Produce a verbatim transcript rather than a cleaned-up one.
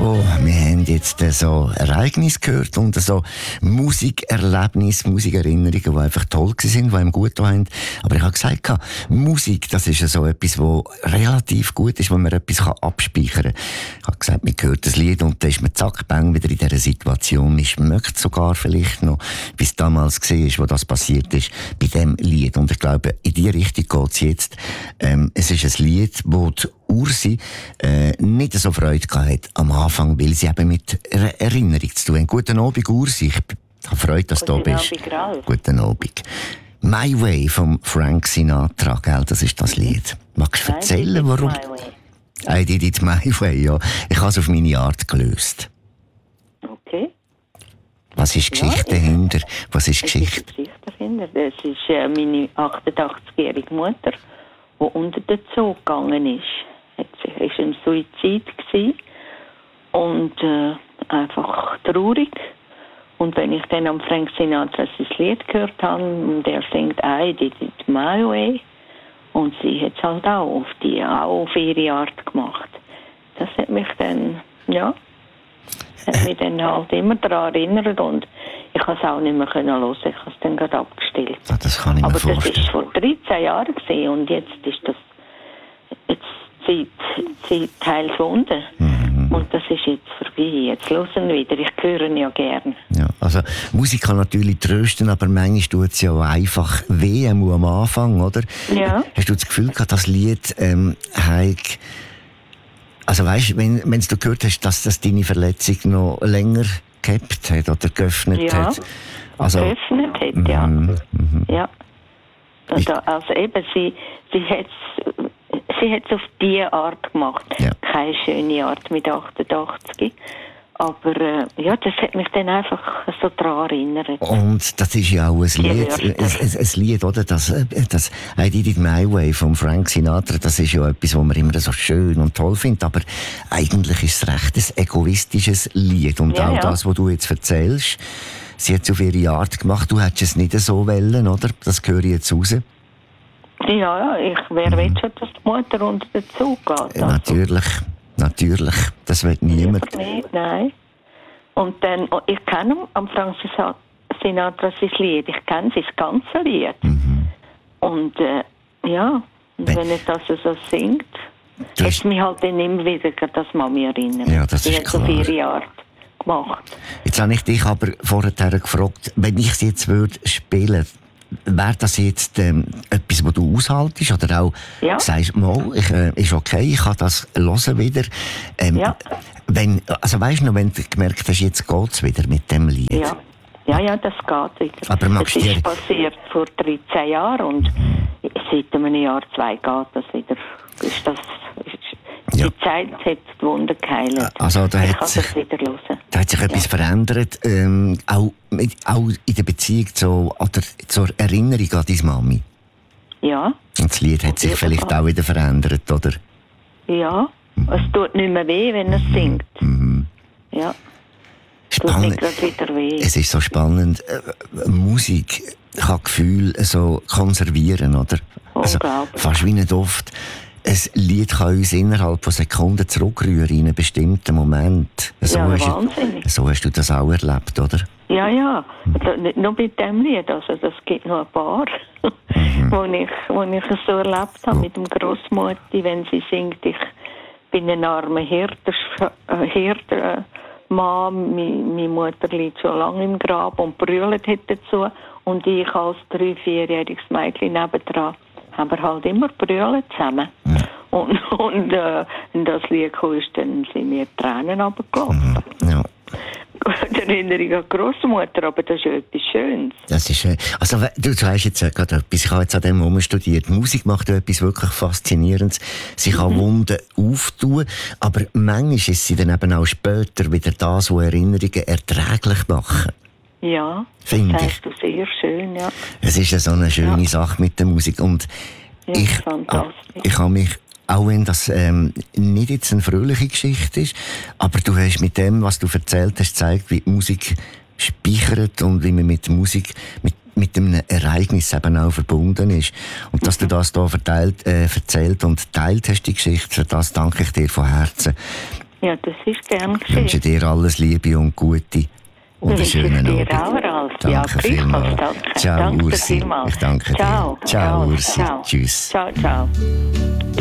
So, wir haben jetzt so Ereignisse gehört und so Musikerlebnisse, Musikerinnerungen, die einfach toll waren, die einem gut getan haben. Aber ich habe gesagt, Musik, das ist so etwas, das relativ gut ist, wo man etwas abspeichern kann. Ich habe gesagt, man hört das Lied und dann ist man zack, bang, wieder in dieser Situation. Man schmeckt sogar vielleicht noch, wie es damals war, wo das passiert ist, bei diesem Lied. Und ich glaube, in die Richtung geht es jetzt. Ähm, es ist ein Lied, wo die Ursi äh, nicht so Freude hatte am Anfang, weil sie eben mit einer Erinnerung zu tun hat. Guten Abend, Ursi. Ich habe Freude, dass du da bist. Guten Abend, Guten Abend. «My Way» von Frank Sinatra, gell? Das ist das Lied. Magst du erzählen, warum? «I did it my way», ja. Ich habe es auf meine Art gelöst. Okay. Was ist die Geschichte ja, dahinter? Was ist die Geschichte? Die Geschichte dahinter. Das ist äh, meine achtundachtzigjährige Mutter, die unter den Zoo gegangen ist. Sie war im Suizid gewesen und äh, einfach traurig. Und wenn ich dann am Frank Sinatra sein Lied gehört habe, und er singt «I did it my way», und sie hat es halt auch auf, die, auch auf ihre Art gemacht. Das hat mich dann, ja, hat mich dann halt immer daran erinnert und ich konnte es auch nicht mehr hören. Ich habe es dann gerade abgestellt. Ja, das kann ich mir Aber vorstellen. das war vor dreizehn Jahren gewesen, und jetzt ist das jetzt Zeit, Zeit teilgefunden. Mhm. Und das ist jetzt vorbei. Jetzt hören wieder. Ich höre ihn ja gern. Ja, also Musik kann natürlich trösten, aber manchmal tut es ja auch einfach weh am Anfang, oder? Ja. Hast du das Gefühl gehabt, das Lied ähm, hat... Also weißt du, wenn, wenn du gehört hast, dass das deine Verletzung noch länger gehabt hat oder geöffnet ja. hat? Also, geöffnet hat, ja. Mm, mm, ja. Also, also eben, sie, sie hat es sie hat's auf diese Art gemacht. Ja. Keine schöne Art mit achtundachtzig. Aber äh, ja, das hat mich dann einfach so daran erinnert. Und das ist ja auch ein Lied, ein, ein, ein Lied, oder? Das, das «I did it my way» von Frank Sinatra, das ist ja etwas, was man immer so schön und toll findet. Aber eigentlich ist es recht ein egoistisches Lied. Und ja, auch ja. das, was du jetzt erzählst, sie hat es auf ihre Art gemacht. Du hättest es nicht so wollen, oder? Das höre ich jetzt raus. Ja, ja, ich, wer mhm. will schon, dass die Mutter unter den Zug geht? Also. Natürlich. Natürlich, das will niemand. Nicht, nein. Und dann, oh, ich kenne am Frank Sinatra sein Lied, ich kenne sein ganzes Lied. Mhm. Und äh, ja, und wenn, wenn er das so singt, hat es mich halt dann immer wieder das Mami erinnert. Ja, das sie ist hat klar. auf ihre Art gemacht. Jetzt habe ich dich aber vorher gefragt, wenn ich sie jetzt würde spielen, wäre das jetzt ähm, etwas, was du aushaltest? Oder auch ja. sagst, mal, ich, äh, ist okay, ich kann das hören wieder. Ähm, ja. wenn, also weißt du noch, wenn du gemerkt hast, jetzt geht es wieder mit dem Lied? Ja, ja, ja, das geht wieder. Aber magst das ist dir... passiert vor dreizehn Jahren und mhm. seit einem Jahr, zwei geht das wieder. Ist das... Ist, die ja. Zeit hat die Wunder geheilt. Also, da ich hat kann sich, das wieder hören. Da hat sich etwas ja. verändert, ähm, auch, auch in der Beziehung zu, oder zur Erinnerung an deine Mami. Ja. Und das Lied hat sich vielleicht auch wieder verändert, oder? Ja, mhm. es tut nicht mehr weh, wenn er singt. Mhm. Ja. Spannend. Tut nicht wieder weh. Es ist so spannend. Äh, Musik kann Gefühle so konservieren, oder? Also, fast wie nicht oft. Ein Lied kann uns innerhalb von Sekunden zurückrühren in einen bestimmten Moment. So, ja, hast wahnsinnig. Du, so hast du das auch erlebt, oder? Ja, ja. Mhm. Nicht nur mit dem Lied, also das gibt noch ein paar, mhm. wo, ich, wo ich es so erlebt habe, oh. mit dem Grossmutti, wenn sie singt, ich bin ein armer Hirter, äh, Hirter äh, Mann, meine Mutter liegt schon lange im Grab und brüllt hat dazu und ich als drei-, vierjähriges Mädchen nebendran haben wir halt immer brüllen zusammen. Ja. Und, und äh, in das Lied kam, dann sind mir Tränen runtergelaufen. Ja. Die Erinnerung an die Grossmutter, aber das ist ja etwas Schönes. Das ist schön. Also, du sagst jetzt gerade etwas, ich habe jetzt an dem Moment studiert. Musik macht ja etwas wirklich Faszinierendes. Sie kann mhm. Wunden auftun, aber manchmal ist sie dann eben auch später wieder das, was Erinnerungen erträglich machen. Ja, Find das ich. sagst du sehr schön, ja. Es ist ja so eine schöne ja. Sache mit der Musik. Und ja, ich, fantastisch. ich habe mich, auch wenn das ähm, nicht jetzt eine fröhliche Geschichte ist, aber du hast mit dem, was du erzählt hast, gezeigt, wie die Musik speichert und wie man mit Musik, mit, mit einem Ereignis eben auch verbunden ist. Und dass mhm. du das hier verteilt, äh, erzählt und teilt hast, die Geschichte, für das danke ich dir von Herzen. Ja, das ist gern Ich geschehen. wünsche dir alles Liebe und Gute. Und einen Wünsche ich schönen dir Abend. auch, Ralf. Ja, Danke vielmals. gleichfalls, danke. Ciao, Danke Ursi. vielmals. Ich danke Ciao. dir. Ciao, Ciao. Ursi. Ciao. Tschüss. Ciao, ciao.